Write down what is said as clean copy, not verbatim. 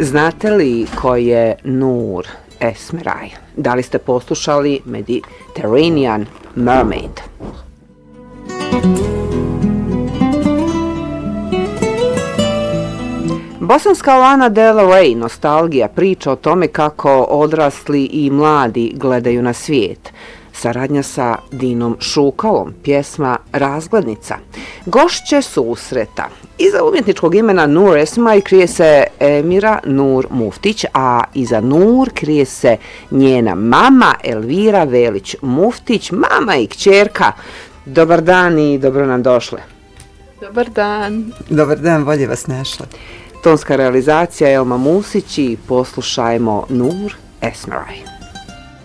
Znate li ko je Nur Esmeraj? Da li ste poslušali Mediterranean Mermaid? Bosanska Lana Del Rey, nostalgija, priča o tome kako odrasli i mladi gledaju na svijet. Saradnja sa Dinom Šukalom, pjesma Razglednica. Gošće susreta. Iza umjetničkog imena Nur Esmeraj krije se Emira Nur Muftić, a iza Nur krije se njena mama Elvira Velić Muftić, mama i kćerka. Dobar dan i dobro nam došle. Dobar dan. Dobar dan, bolje vas našla. Tonska realizacija Elma Musić i poslušajmo Nur Esmeraj.